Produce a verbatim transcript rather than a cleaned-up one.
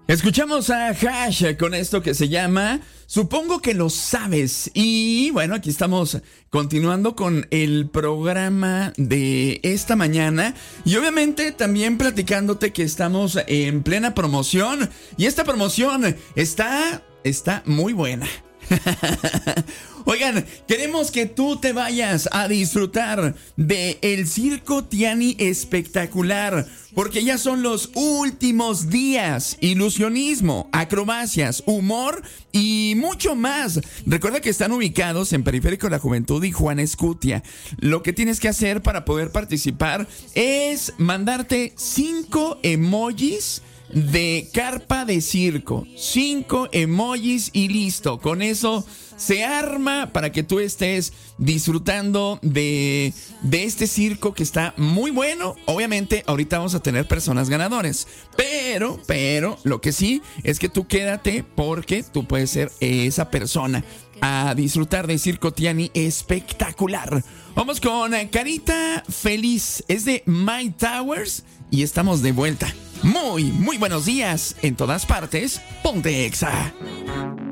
Escuchamos a Hash con esto que se llama Supongo que lo sabes. Y bueno, aquí estamos continuando con el programa de esta mañana. Y obviamente también platicándote que estamos en plena promoción. Y esta promoción está, está muy buena. Oigan, queremos que tú te vayas a disfrutar de el Circo Tiani Espectacular, porque ya son los últimos días. Ilusionismo, acrobacias, humor y mucho más. Recuerda que están ubicados en Periférico de la Juventud y Juan Escutia. Lo que tienes que hacer para poder participar es mandarte cinco emojis de carpa de circo. Cinco emojis y listo. Con eso se arma para que tú estés disfrutando de, de este circo que está muy bueno. Obviamente ahorita vamos a tener personas ganadores, pero, pero lo que sí es que tú quédate, porque tú puedes ser esa persona a disfrutar de Circo Tiani Espectacular. Vamos con Carita Feliz. Es de My Towers y estamos de vuelta. Muy, muy buenos días en todas partes. Ponte Exa.